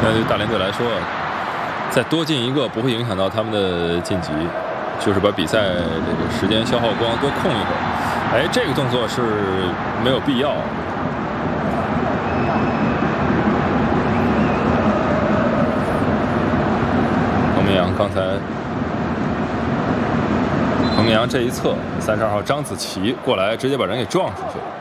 那对大连队来说，再多进一个不会影响到他们的晋级，就是把比赛这个时间消耗光，多空一会儿。哎，这个动作是没有必要。彭明阳刚才，彭明阳这一侧，32号张子琪过来直接把人给撞出去了。